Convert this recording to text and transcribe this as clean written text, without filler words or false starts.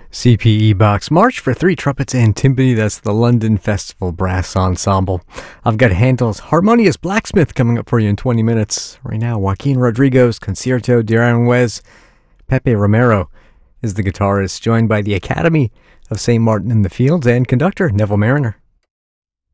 CPE Box March for Three Trumpets and Timpani. That's the London Festival Brass Ensemble. I've got Handel's Harmonious Blacksmith coming up for you in 20 minutes. Right now, Joaquin Rodrigo's Concierto de Aranjuez. Pepe Romero is the guitarist, joined by the Academy of St. Martin in the Fields and conductor Neville Mariner.